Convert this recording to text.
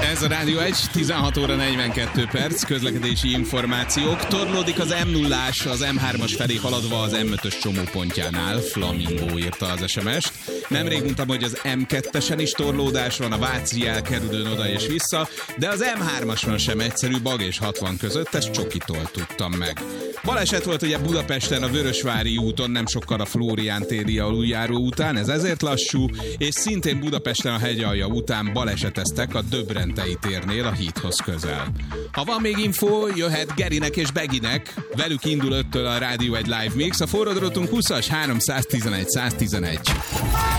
Ez a Rádió 1, 16 óra 42 perc, közlekedési információk. Torlódik az M0-ás, az M3-as felé haladva az M5-ös csomópontjánál. Flamingó írta az SMS-t. Nemrég mondtam, hogy az M2-esen is torlódás van, a Váci elkerülőn oda és vissza, de az M3-ason sem egyszerű, Bag és 60 között, ezt Csokitól tudtam meg. Baleset volt ugye Budapesten a Vörösvári úton, nem sokkal a Flórián téri aluljáró után, ez ezért lassú, és szintén Budapesten a Hegyalja után baleseteztek a Döbrentei térnél a hídhoz közel. Ha van még info, jöhet Gerinek és Beginek, velük indul 5-től a Rádió 1 Live Mix, a forradrotunk 20-as 311 111.